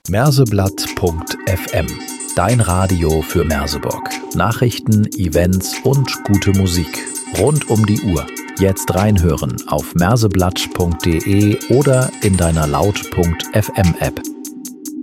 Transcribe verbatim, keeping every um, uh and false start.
Merseblatt Punkt F M. Dein Radio für Merseburg. Nachrichten, Events und gute Musik. Rund um die Uhr. Jetzt reinhören auf merseblatt Punkt de oder in deiner Laut Punkt F M App.